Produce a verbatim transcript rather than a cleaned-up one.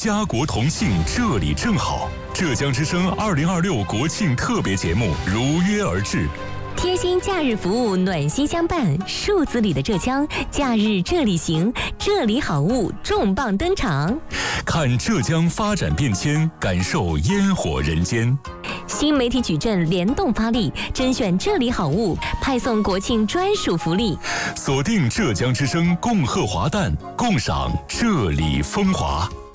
家国同庆，这里正好。浙江之声二零二六国庆特别节目如约而至。 贴心假日服务，暖心相伴，数字里的浙江，假日这里行，这里好物重磅登场。 看浙江发展变迁，感受烟火人间。 新媒体矩阵联动发力，甄选这里好物，派送国庆专属福利。 锁定浙江之声，共贺华诞，共赏这里风华。